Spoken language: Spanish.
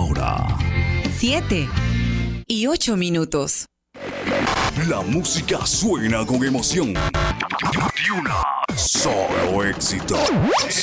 hora. 7:08. La música suena con emoción. Y una solo éxito.